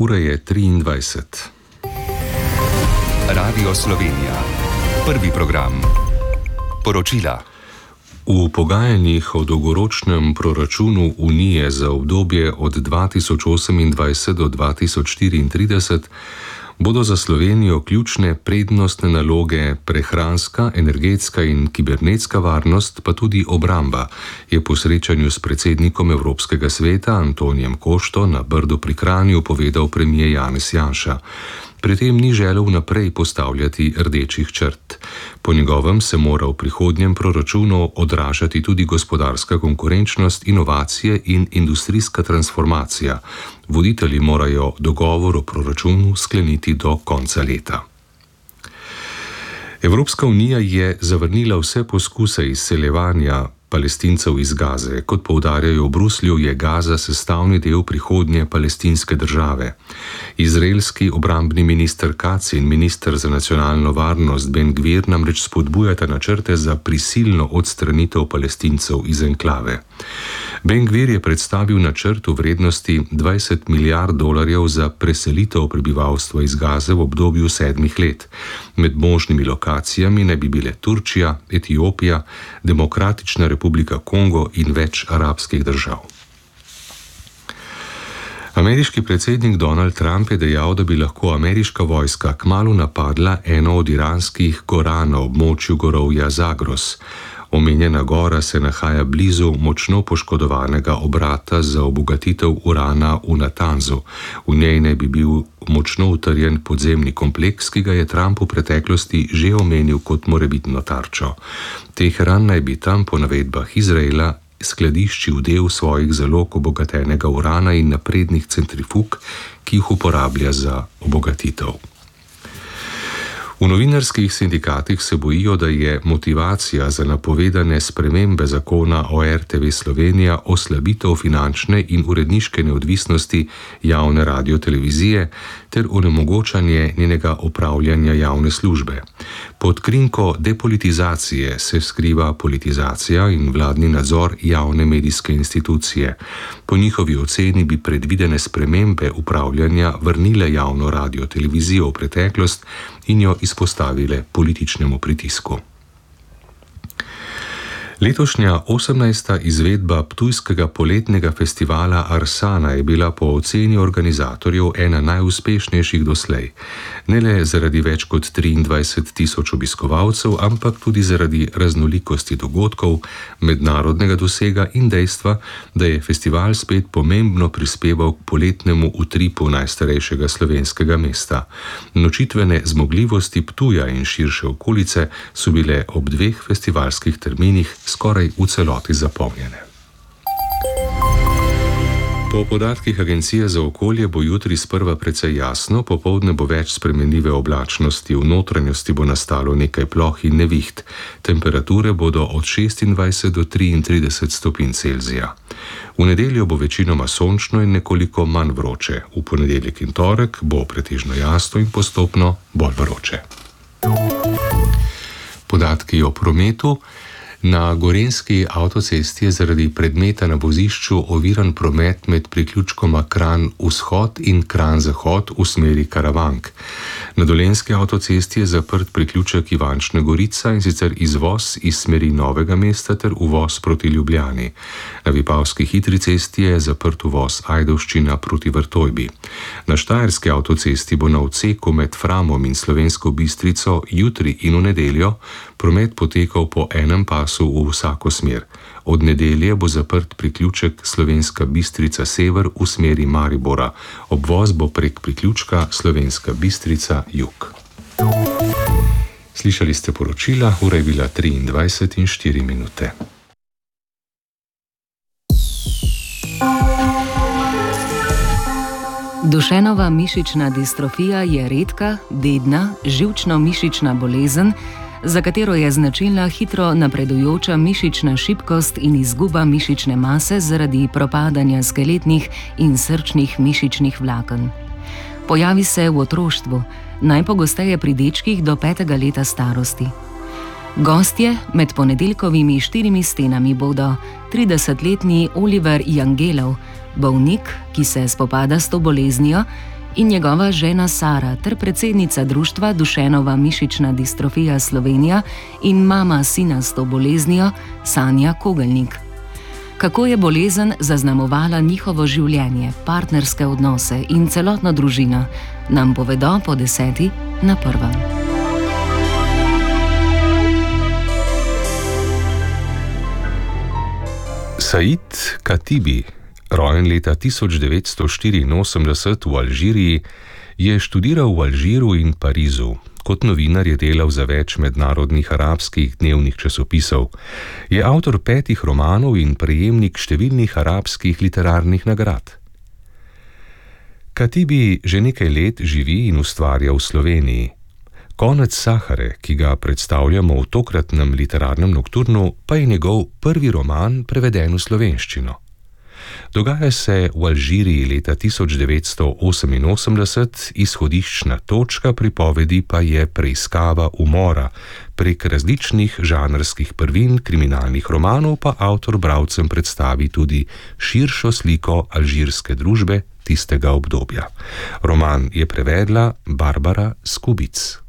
Ura je 23. Radio Slovenija. Prvi program. Poročila. V pogajanjih o dolgoročnem proračunu Unije za obdobje od 2028 do 2034 bodo za Slovenijo ključne prednostne naloge prehranska, energetska in kibernetska varnost, pa tudi obramba, je po srečanju s predsednikom Evropskega sveta Antonijem Košto na Brdu pri Kranju povedal premier Janez Janša. Pri tem ni želel naprej postavljati rdečih črt. Po njegovem se mora v prihodnjem proračunu odražati tudi gospodarska konkurenčnost, inovacije in industrijska transformacija. Voditelji morajo dogovor o proračunu skleniti do konca leta. Evropska unija je zavrnila vse poskuse izseljevanja Palestincev iz Gaze. Kot poudarjajo v Bruslju, je Gaza sestavni del prihodnje palestinske države. Izraelski obrambni minister Katz in minister za nacionalno varnost Ben Gvir namreč spodbujata načrte za prisilno odstranitev Palestincev iz enklave. Ben Gvir je predstavil načrt v vrednosti $20 milijard za preselitev prebivalstva iz Gaze v obdobju 7 let. Med možnimi lokacijami naj bi bile Turčija, Etiopija, Demokratična Republika Kongo in več arabskih držav. Ameriški predsednik Donald Trump je dejal, da bi lahko ameriška vojska kmalu napadla eno od iranskih gora na območju gorovja Zagros. Omenjena gora se nahaja blizu močno poškodovanega obrata za obogatitev urana v Natanzu. V njej naj bi bil močno utrjen podzemni kompleks, ki ga je Trump v preteklosti že omenil kot morebitno tarčo. Teheran naj bi tam po navedbah Izraela skladiščil del svojih zalog obogatenega urana in naprednih centrifug, ki jih uporablja za obogatitev. V novinarskih sindikatih se bojijo, da je motivacija za napovedane spremembe zakona o RTV Slovenija oslabitev finančne in uredniške neodvisnosti javne radiotelevizije ter onemogočanje njenega opravljanja javne službe. Pod krinko depolitizacije se skriva politizacija in vladni nadzor javne medijske institucije. Po njihovi oceni bi predvidene spremembe upravljanja vrnile javno radiotelevizijo v preteklost in jo izpostavile političnemu pritisku. Letošnja 18. izvedba ptujskega poletnega festivala Arsana je bila po oceni organizatorjev ena najuspešnejših doslej. Ne le zaradi več kot 23,000 obiskovalcev, ampak tudi zaradi raznolikosti dogodkov, mednarodnega dosega in dejstva, da je festival spet pomembno prispeval k poletnemu utripu najstarejšega slovenskega mesta. Nočitvene zmogljivosti Ptuja in širše okolice so bile ob 2 festivalskih terminih skoraj v celoti zapolnjene. Po podatkih Agencije za okolje bo jutri sprva precej jasno, popoldne bo več spremenljive oblačnosti, v notranjosti bo nastalo nekaj ploh in neviht. Temperature bodo od 26 do 33 stopinj Celzija. V nedeljo bo večinoma sončno in nekoliko manj vroče. V ponedeljek in torek bo pretežno jasno in postopno bolj vroče. Podatki o prometu. Na gorenjski avtocesti je zaradi predmeta na vozišču oviran promet med priključkoma Kranj vzhod in Kranj zahod v smeri Karavank. Na dolenjski avtocesti je zaprt priključek Ivančna Gorica, in sicer izvoz iz smeri Novega mesta ter uvoz proti Ljubljani. Na Vipavski hitri cesti je zaprt uvoz Ajdovščina proti Vrtojbi. Na štajerski avtocesti bo na odseku med Framom in Slovensko Bistrico jutri in v nedeljo promet potekal po enem pasu v vsako smer. Od nedelje bo zaprt priključek Slovenska Bistrica sever v smeri Maribora. Obvoz bo prek priključka Slovenska Bistrica jug. Slišali ste poročila, ura je bila 23 in 4 minute. Dušenova mišična distrofija je redka, dedna, živčno-mišična bolezen, za katero je značilna hitro napredujoča mišična šibkost in izguba mišične mase zaradi propadanja skeletnih in srčnih mišičnih vlaken. Pojavi se v otroštvu, najpogosteje pri dečkih do 5. leta starosti. Gostje med ponedeljkovimi 4 stenami bodo 30-letni Oliver Jangelov, bolnik, ki se spopada s to boleznijo, in njegova žena Sara ter predsednica društva Dušenova mišična distrofija Slovenija in mama sina s to boleznijo Sanja Kogelnik. Kako je bolezen zaznamovala njihovo življenje, partnerske odnose in celotno družino, nam povedo po 10. na Prvem. Said Katibi, rojen leta 1984 v Alžiriji, je študiral v Alžiru in Parizu. Kot novinar je delal za več mednarodnih arabskih dnevnih časopisov. Je avtor 5 romanov in prejemnik številnih arabskih literarnih nagrad. Katibi že nekaj let živi in ustvarja v Sloveniji. Konec Sahare, ki ga predstavljamo v tokratnem literarnem nokturnu, pa je njegov prvi roman preveden v slovenščino. Dogaja se v Alžiriji leta 1988, izhodiščna točka pripovedi pa je preiskava umora. Prek različnih žanrskih prvin kriminalnih romanov pa avtor bralcem predstavi tudi širšo sliko alžirske družbe tistega obdobja. Roman je prevedla Barbara Skubic.